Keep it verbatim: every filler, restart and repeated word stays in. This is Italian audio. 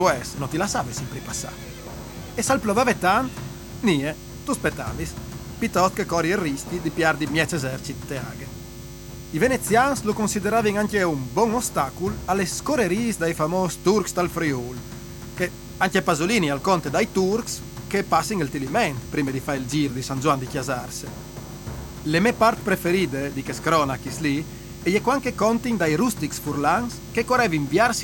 Pues, non ti la save sempre passare. E se pioveva tanto, nie, tu aspettavis, piuttosto che corri il rischio di piardi miez eserciti te aghe. I veneziani lo consideravano anche un buon ostacolo alle scorrerie dai famosi Turks dal Friuli, che anche Pasolini al conte dai Turks che passano il tilimento prima di fare il giro di San Giovanni di Chiasarse. Le mie parti preferite di che scronachis lì e anche conti dai rustics furlans che correvano inviarsi